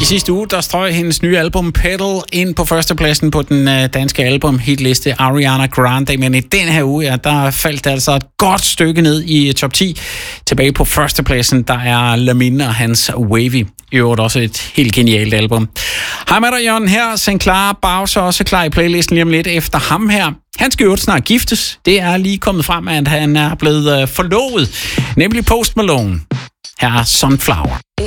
I sidste uge, der strøg hendes nye album Pedal ind på førstepladsen på den danske album-hitliste Ariana Grande. Men i den her uge, ja, der faldt det altså et godt stykke ned i top 10. Tilbage på førstepladsen, der er Lamin og hans Wavy. I øvrigt også et helt genialt album. Hej med dig, Jørgen her. Sinclair Bowser også klar i playlisten lige om lidt efter ham her. Han skal jo snart giftes. Det er lige kommet frem, at han er blevet forlovet. Nemlig Post Malone. Her er Sunflower.